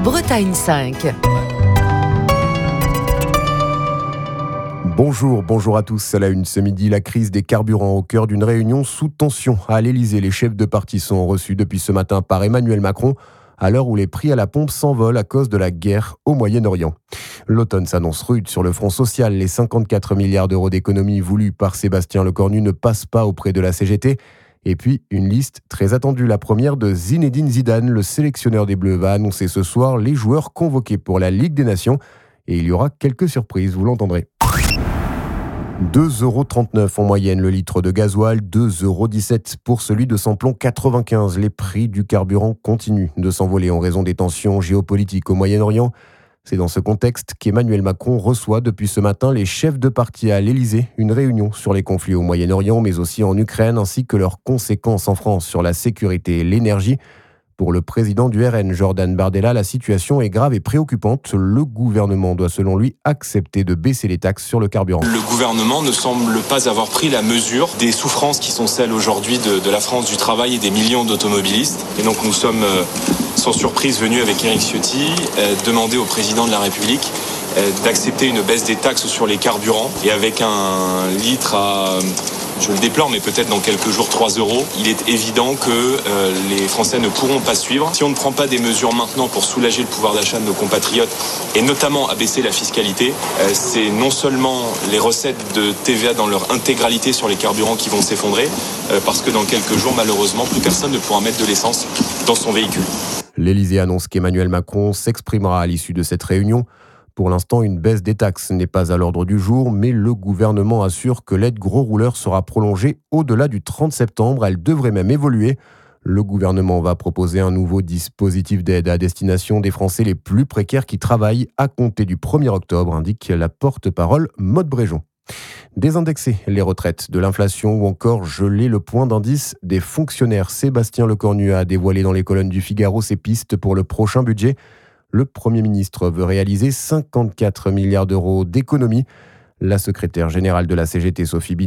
Bretagne 5. Bonjour à tous. À la une ce midi, la crise des carburants au cœur d'une réunion sous tension. À l'Elysée, les chefs de parti sont reçus depuis ce matin par Emmanuel Macron, à l'heure où les prix à la pompe s'envolent à cause de la guerre au Moyen-Orient. L'automne s'annonce rude sur le front social. Les 54 milliards d'euros d'économies voulus par Sébastien Lecornu ne passent pas auprès de la CGT. Et puis, une liste très attendue, la première de Zinedine Zidane. Le sélectionneur des Bleus va annoncer ce soir les joueurs convoqués pour la Ligue des Nations. Et il y aura quelques surprises, vous l'entendrez. 2,39 € en moyenne le litre de gasoil, 2,17 € pour celui de samplon 95. Les prix du carburant continuent de s'envoler en raison des tensions géopolitiques au Moyen-Orient. C'est dans ce contexte qu'Emmanuel Macron reçoit depuis ce matin les chefs de parti à l'Elysée, une réunion sur les conflits au Moyen-Orient, mais aussi en Ukraine, ainsi que leurs conséquences en France sur la sécurité et l'énergie. Pour le président du RN, Jordan Bardella, la situation est grave et préoccupante. Le gouvernement doit, selon lui, accepter de baisser les taxes sur le carburant. Le gouvernement ne semble pas avoir pris la mesure des souffrances qui sont celles aujourd'hui de la France du travail et des millions d'automobilistes. Et donc nous sommes, sans surprise, venus avec Éric Ciotti demander au président de la République d'accepter une baisse des taxes sur les carburants. Et avec un litre à... je le déplore, mais peut-être dans quelques jours 3 €. Il est évident que les Français ne pourront pas suivre. Si on ne prend pas des mesures maintenant pour soulager le pouvoir d'achat de nos compatriotes, et notamment abaisser la fiscalité, c'est non seulement les recettes de TVA dans leur intégralité sur les carburants qui vont s'effondrer, parce que dans quelques jours, malheureusement, plus personne ne pourra mettre de l'essence dans son véhicule. L'Elysée annonce qu'Emmanuel Macron s'exprimera à l'issue de cette réunion. Pour l'instant, une baisse des taxes n'est pas à l'ordre du jour, mais le gouvernement assure que l'aide gros rouleur sera prolongée au-delà du 30 septembre. Elle devrait même évoluer. Le gouvernement va proposer un nouveau dispositif d'aide à destination des Français les plus précaires qui travaillent à compter du 1er octobre, indique la porte-parole Maude Bréjon. Désindexer les retraites de l'inflation ou encore geler le point d'indice des fonctionnaires. Sébastien Lecornu a dévoilé dans les colonnes du Figaro ses pistes pour le prochain budget. Le Premier ministre veut réaliser 54 milliards d'euros d'économies. La secrétaire générale de la CGT, Sophie Binet,